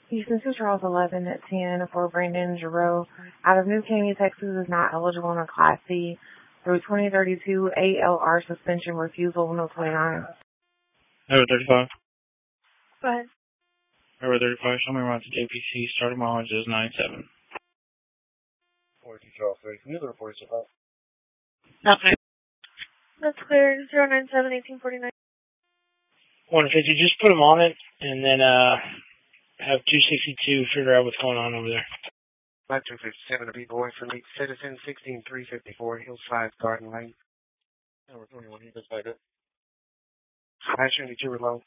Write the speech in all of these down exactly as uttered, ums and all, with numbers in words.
Houston to Charles eleven at ten for Brandon Giroux. Out of New Caney, Texas, is not eligible in a Class C through twenty thirty-two A L R suspension refusal no twenty-nine. Over thirty-five. Go ahead. Over thirty-five, show me around to J P C, starting mileage is ninety-seven. forty-two Charles thirty, can you report yourself? Okay. That's clear, zero nine seven, eighteen forty-nine. one fifty, just put them on it, and then, uh, have two sixty-two figure out what's going on over there. five two fifty-seven to be boy for Lake Citizen, sixteen three fifty-four, Hillside Garden Lane. Number twenty-one, you can start it. five seventy-two below.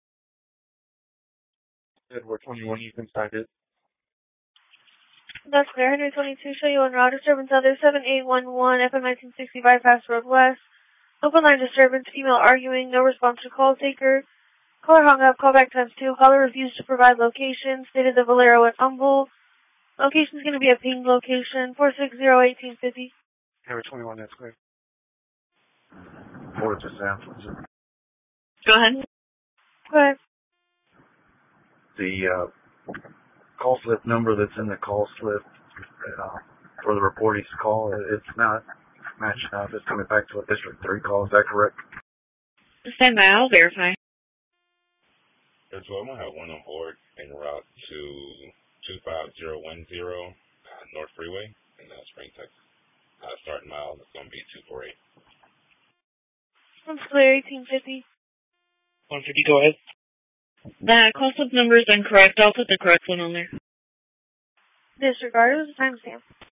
Edward twenty-one, you can start it. That's clear, one twenty-two, show you on route disturbance other seven eight one one, F M nineteen sixty-five, Fast Road West. Open line disturbance, female arguing, no response to call taker. Caller hung up, callback times two. Caller refused to provide location, stated the Valero at Humble. Location's going to be a ping location, four six zero, eighteen fifty. Number twenty-one, that's clear. Four to Sam. Go ahead. Go ahead. The uh, call slip number that's in the call slip uh, for the reportee's call, it's not matching up. It's coming back to a District three call. Is that correct? Stand by, I'll verify. There's well, I have one on board en route to two five zero one zero uh, North Freeway in uh, Spring, Texas. Uh, starting mile is going to be two four eight. That's clear, eighteen fifty. one fifty, go ahead. That call slip number is incorrect. I'll put the correct one on there. Disregard, it was a timestamp.